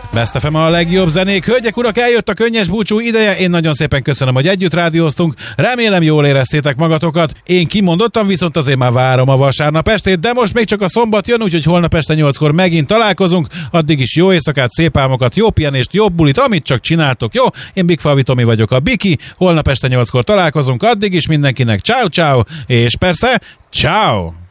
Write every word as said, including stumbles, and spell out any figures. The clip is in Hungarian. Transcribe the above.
Best ef em a legjobb zenék. Hölgyek, urak, eljött a könnyes búcsú ideje. Én nagyon szépen köszönöm, hogy együtt rádióztunk. Remélem, jól éreztétek magatokat. Én kimondottam, viszont azért már várom a vasárnap estét, de most még csak a szombat jön, úgyhogy holnap este nyolckor megint találkozunk. Addig is jó éjszakát, szép álmokat, jó pihenést, jobb bulit, amit csak csináltok, jó? Én Bigfalvi Tomi vagyok, a Biki. Holnap este nyolckor találkozunk. Addig is mindenkinek ciao ciao, és persze ciao.